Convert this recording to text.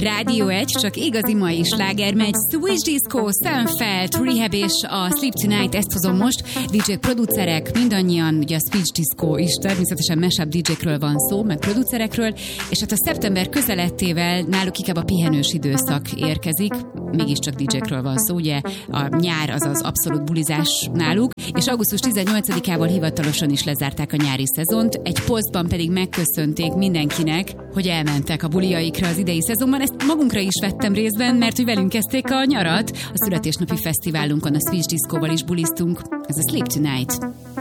Rádió 1, csak igazi mai sláger megy. Switch Disco, Seinfeld, Rehab és a Sleep Tonight, ezt hozom most. DJ-k, producerek, mindannyian, ugye a Switch Disco is, természetesen mashup DJ-kről van szó, meg producerekről, és hát a szeptember közelettével náluk inkább a pihenős időszak érkezik, mégiscsak DJ-kről van szó, ugye a nyár az az abszolút bulizás náluk, és augusztus 18-ával hivatalosan is lezárták a nyári szezont, egy posztban pedig megköszönték mindenkinek, hogy elmentek a buliaikra az idei szezonban. Ezt magunkra is vettem részben, mert hogy velünk kezdték a nyarat. A születésnapi fesztiválunkon a Switch Discoval is buliztunk. Ez a Sleep Tonight.